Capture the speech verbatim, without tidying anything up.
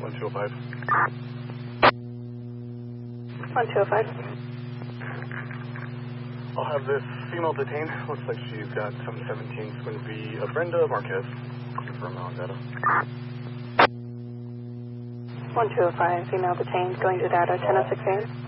one two oh five. one two oh five. I'll have this female detained. Looks like she's got some seventeen. It's going to be a Brenda Marquez. Confirm on data. one two oh five, female detained, going to data ten oh six A M.